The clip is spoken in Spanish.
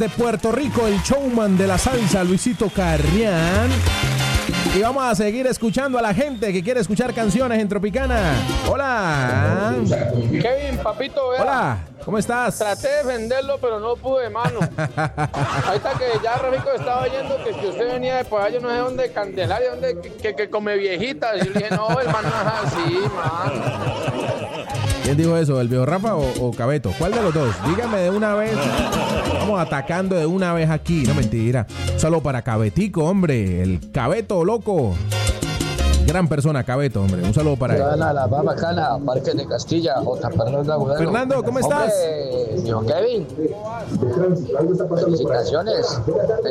de Puerto Rico, el showman de la salsa, Luisito Carrián. Y vamos a seguir escuchando a la gente que quiere escuchar canciones en Tropicana. Hola. Kevin, papito, vea. Hola, ¿cómo estás? Traté de defenderlo, pero no pude, mano. Ahorita que ya Rafico estaba oyendo que usted venía de por allá, yo no sé dónde, de Candelaria, que come viejitas. Y yo le dije, no, hermano, no es así, mano. ¿Quién dijo eso? ¿El viejo Rafa o Cabeto? ¿Cuál de los dos? Dígame de una vez. Vamos atacando de una vez aquí. No, mentira. Solo para Cabetico, hombre. El Cabeto, loco. Gran persona, Cabeto, hombre. Un saludo para él. La más bacana, Parque de Castilla, J. Fernando, ¿cómo estás? Hombre, hijo Kevin. Felicitaciones.